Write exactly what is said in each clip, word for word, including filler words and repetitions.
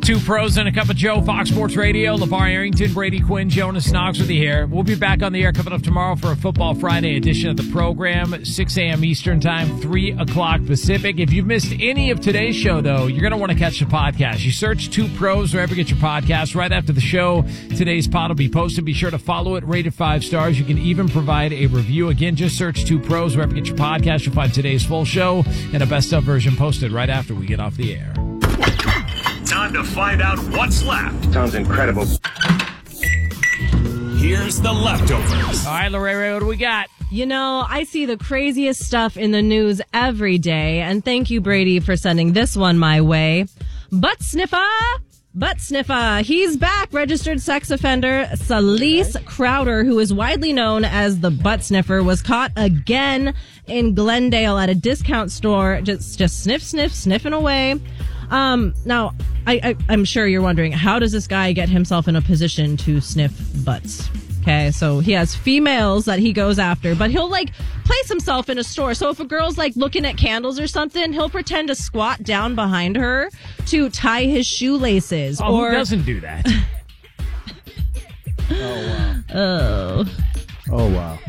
Two pros and a cup of Joe, Fox Sports Radio. LeVar Arrington, Brady Quinn, Jonas Knox with you here. We'll be back on the air coming up tomorrow for a Football Friday edition of the program, six a.m. Eastern Time, three o'clock Pacific. If you've missed any of today's show, though, you're going to want to catch the podcast. You search Two Pros wherever you get your podcast. Right after the show, today's pod will be posted. Be sure to follow it, rate it five stars. You can even provide a review. Again, just search Two Pros wherever you get your podcast. You'll find today's full show and a best-of version posted right after we get off the air. Time to find out what's left. Sounds incredible. Here's the leftovers. All right, Lorraine, what do we got? You know, I see the craziest stuff in the news every day, and thank you, Brady, for sending this one my way. Butt sniffer! Butt sniffer. He's back. Registered sex offender Salise Crowder, who is widely known as the butt sniffer, was caught again in Glendale at a discount store, just, just sniff, sniff, sniffing away. Um, now, I, I, I'm sure you're wondering, how does this guy get himself in a position to sniff butts? Okay, so he has females that he goes after, but he'll, like, place himself in a store. So if a girl's, like, looking at candles or something, he'll pretend to squat down behind her to tie his shoelaces. Oh, or who doesn't do that? Oh, wow. Oh. Oh, wow.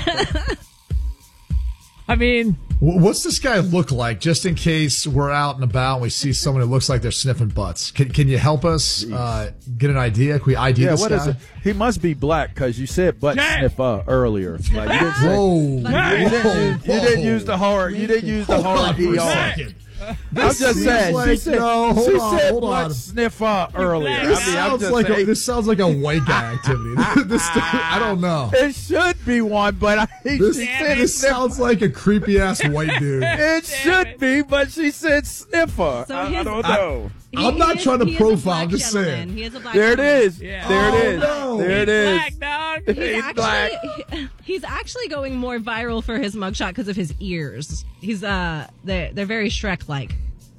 I mean... What's this guy look like, just in case we're out and about and we see someone who looks like they're sniffing butts? Can Can you help us uh, get an idea? Can we I D yeah, this what guy? is it? He must be black because you said butt Yeah. sniffer earlier. Like, you didn't say, Whoa. you, didn't, you didn't use the hard. You didn't use the Hold hard on for a E R. second. I'm This just seems saying. like- she said, no, hold she on, said hold butt on. sniffer earlier. I mean, This I'm sounds just like a, saying. this sounds like a white guy activity. this, I don't know. It should be one, but I This, she said this sniffer. sounds like a creepy ass white dude. It should be, but she said sniffer. So I, I his- don't know. He- I'm not he is- trying to he is a profile, black I'm just gentleman. saying. He is a black There it gentleman. is. Yeah. There Oh, it is. no. There it is. Black, dog. He's He's actually, black. he- he's actually going more viral for his mugshot because of his ears. He's uh, they're, they're very Shrek-like.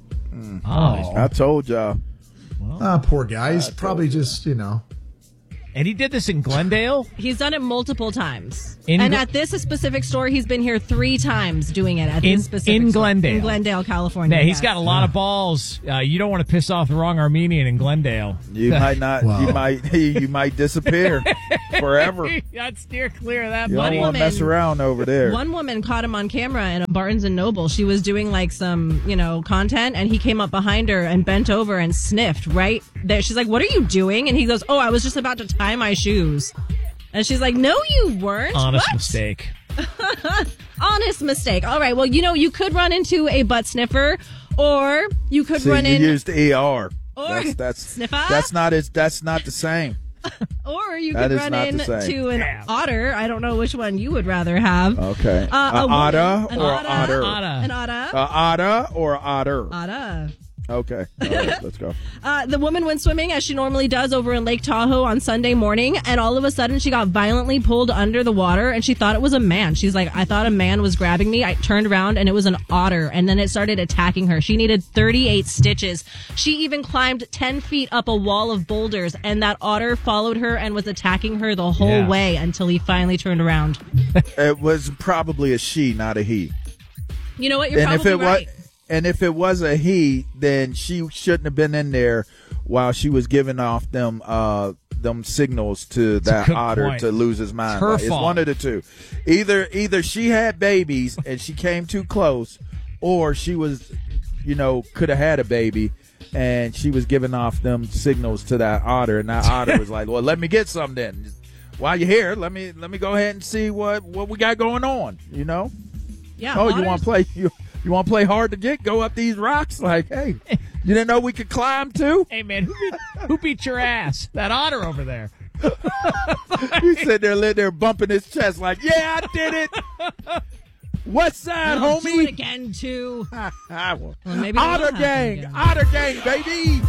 Oh. I told y'all. Ah, poor guy. He's probably just, you know. And he did this in Glendale? He's done it multiple times. In and Gl- at this specific store, he's been here three times doing it at In- this specific in store. Glendale. In Glendale, California. Yeah, he's yes. got a lot of balls. Uh, you don't want to piss off the wrong Armenian in Glendale. You might not. Wow. You might. You might disappear forever. You I'd steer clear of that. don't One want to mess woman- around over there. One woman caught him on camera in a Barnes and Noble. She was doing like some, you know, content, and he came up behind her and bent over and sniffed right there. She's like, "What are you doing?" And he goes, "Oh, I was just about to tie my shoes." And she's like, "No, you weren't." Honest What? mistake. Honest mistake. All right. Well, you know, you could run into a butt sniffer, or you could See, run you in, used E R. Or That's that's sniffer? that's not as that's not the same. or you That could is run not in the same. to an Damn. otter. I don't know which one you would rather have. Okay, Uh, a a woman- otter an or otter? otter. Otter. An otter. A otter or otter. Otter. Okay, all right, let's go. Uh, the woman went swimming as she normally does over in Lake Tahoe on Sunday morning, and all of a sudden she got violently pulled under the water, and she thought it was a man. She's like, I thought a man was grabbing me. I turned around, and it was an otter, and then it started attacking her. She needed thirty-eight stitches. She even climbed ten feet up a wall of boulders, and that otter followed her and was attacking her the whole Yeah. way until he finally turned around. It was probably a she, not a he. You know what? You're and probably if it right. was, and if it was a he, then she shouldn't have been in there while she was giving off them uh them signals to that good otter point. to lose his mind. It's her Like, it's fault. one of the two. Either either she had babies and she came too close, or she was, you know, could have had a baby and she was giving off them signals to that otter, and that otter was like, "Well, let me get some then. While you're here, let me let me go ahead and see what what we got going on." You know? Yeah, Oh, you otters- want to play? You you want to play hard to get? Go up these rocks? Like, hey, you didn't know we could climb too? Hey, man, who beat, who beat your ass? That otter over there. He's sitting there, lit there, bumping his chest, like, yeah, I did it. What side, I'll do it homie? again too. Well, maybe it will Otter happen gang, again. Otter gang, baby.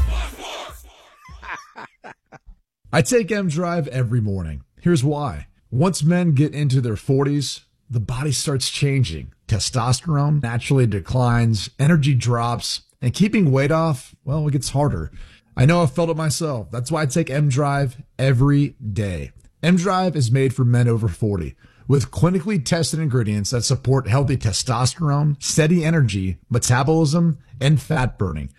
I take M Drive every morning. Here's why. Once men get into their forties, the body starts changing. Testosterone naturally declines, energy drops, and keeping weight off, well, it gets harder. I know I've felt it myself. That's why I take M Drive every day. M Drive is made for men over forty with clinically tested ingredients that support healthy testosterone, steady energy, metabolism, and fat burning.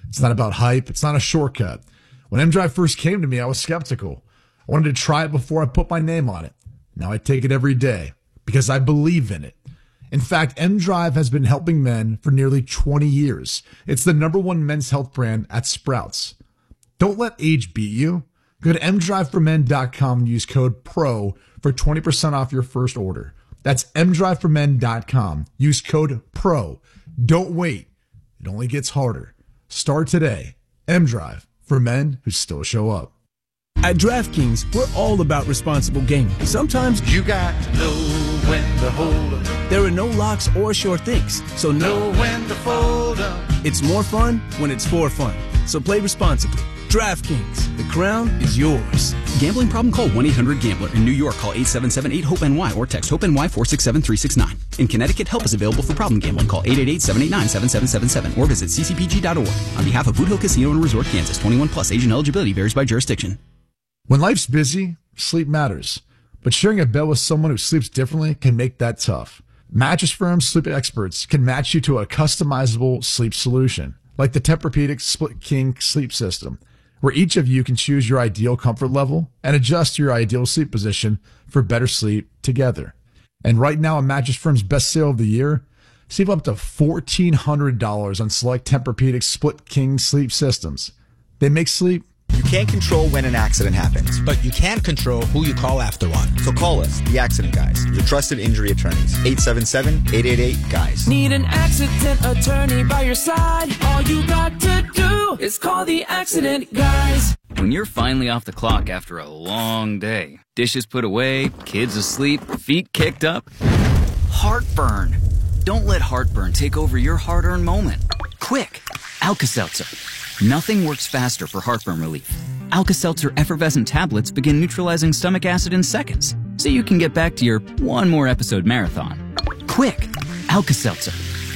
It's not about hype. It's not a shortcut. When M-Drive first came to me, I was skeptical. I wanted to try it before I put my name on it. Now I take it every day because I believe in it. In fact, M-Drive has been helping men for nearly twenty years. It's the number one men's health brand at Sprouts. Don't let age beat you. Go to m drive for men dot com and use code PRO for twenty percent off your first order. That's m drive for men dot com. Use code PRO. Don't wait. It only gets harder. Start today. M-Drive, for men who still show up. At DraftKings, we're all about responsible gaming. Sometimes you got to know when to hold up. There are no locks or sure things, so know when to fold up. It's more fun when it's for fun. So play responsibly. DraftKings, the crown is yours. Gambling problem? Call one eight hundred gambler. In New York, call eight seven seven eight hope N Y or text HOPE-NY four six seven three six nine. In Connecticut, help is available for problem gambling. Call eight eight eight seven eight nine seven seven seven seven or visit c c p g dot org. On behalf of Boot Hill Casino and Resort, Kansas, twenty-one plus, age and eligibility varies by jurisdiction. When life's busy, sleep matters. But sharing a bed with someone who sleeps differently can make that tough. Mattress Firm's sleep experts can match you to a customizable sleep solution, like the Tempur-Pedic Split King sleep system, where each of you can choose your ideal comfort level and adjust your ideal sleep position for better sleep together. And right now, a Mattress Firm's best sale of the year, save up to fourteen hundred dollars on select Tempur-Pedic Split King sleep systems. They make sleep. You can't control when an accident happens, but you can control who you call after one. So call us, the Accident Guys, your trusted injury attorneys. eight seven seven, eight eight eight, GUYS. Need an accident attorney by your side? All you got to do is call the Accident Guys. When you're finally off the clock after a long day, dishes put away, kids asleep, feet kicked up, heartburn. Don't let heartburn take over your hard-earned moment. Quick, Alka-Seltzer. Nothing works faster for heartburn relief. Alka-Seltzer effervescent tablets begin neutralizing stomach acid in seconds, so you can get back to your one more episode marathon. Quick, Alka-Seltzer.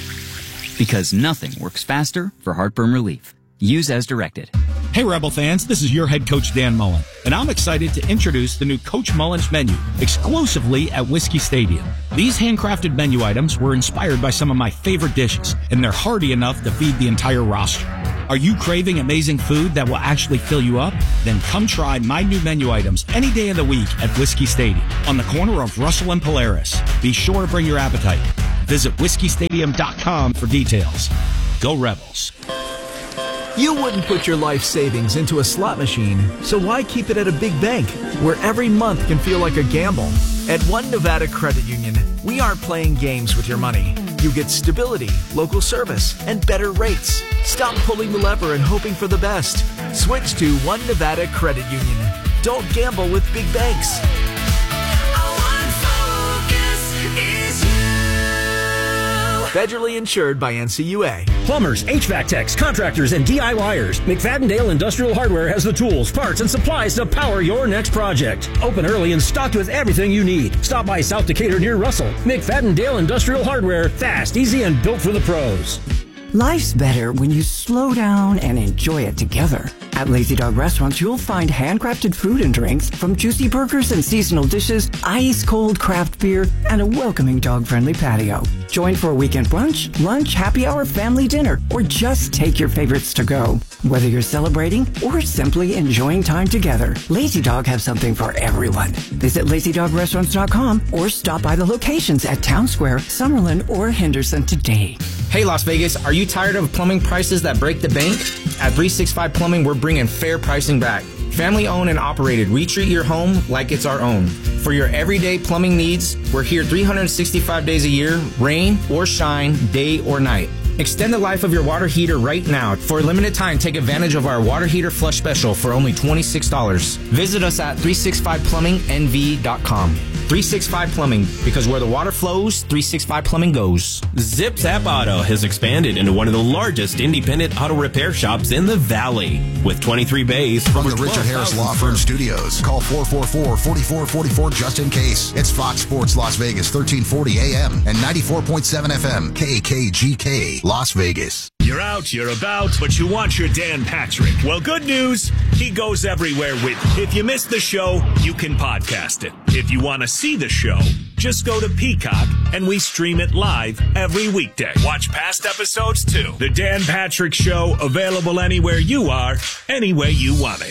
Because nothing works faster for heartburn relief. Use as directed. Hey Rebel fans, this is your head coach Dan Mullen, and I'm excited to introduce the new Coach Mullen's menu exclusively at Whiskey Stadium. These handcrafted menu items were inspired by some of my favorite dishes, and they're hearty enough to feed the entire roster. Are you craving amazing food that will actually fill you up? Then come try my new menu items any day of the week at Whiskey Stadium on the corner of Russell and Polaris. Be sure to bring your appetite. Visit whiskey stadium dot com for details. Go Rebels. You wouldn't put your life savings into a slot machine, so why keep it at a big bank where every month can feel like a gamble? At One Nevada Credit Union, we aren't playing games with your money. You get stability, local service, and better rates. Stop pulling the lever and hoping for the best. Switch to One Nevada Credit Union. Don't gamble with big banks. Federally insured by N C U A. Plumbers, H V A C techs, contractors, and D I Y ers. McFadden-Dale Industrial Hardware has the tools, parts, and supplies to power your next project. Open early and stocked with everything you need. Stop by South Decatur near Russell. McFadden-Dale Industrial Hardware. Fast, easy, and built for the pros. Life's better when you slow down and enjoy it together. At Lazy Dog Restaurants, you'll find handcrafted food and drinks, from juicy burgers and seasonal dishes, ice-cold craft beer, and a welcoming dog-friendly patio. Join for a weekend brunch, lunch, happy hour, family dinner, or just take your favorites to go. Whether you're celebrating or simply enjoying time together, Lazy Dog has something for everyone. Visit lazy dog restaurants dot com or stop by the locations at Town Square, Summerlin, or Henderson today. Hey Las Vegas, are you tired of plumbing prices that break the bank? At three sixty-five Plumbing, we're bringing fair pricing back. Family owned and operated, we treat your home like it's our own. For your everyday plumbing needs, we're here three hundred sixty-five days a year, rain or shine, day or night. Extend the life of your water heater right now. For a limited time, take advantage of our water heater flush special for only twenty-six dollars. Visit us at three sixty-five plumbing n v dot com. three sixty-five Plumbing, because where the water flows, three sixty-five Plumbing goes. Zip Zap Auto has expanded into one of the largest independent auto repair shops in the Valley. With twenty-three bays from the Richard Harris Law Firm Studios. Call four four four, four four four four just in case. It's Fox Sports Las Vegas, thirteen forty A M and ninety-four point seven F M, K K G K, Las Vegas. You're out, you're about, but you want your Dan Patrick. Well, good news, he goes everywhere with you. If you missed the show, you can podcast it. If you want to see the show, Just go to Peacock and we stream it live every weekday. Watch past episodes too. The Dan Patrick Show, available anywhere you are, any way you want it.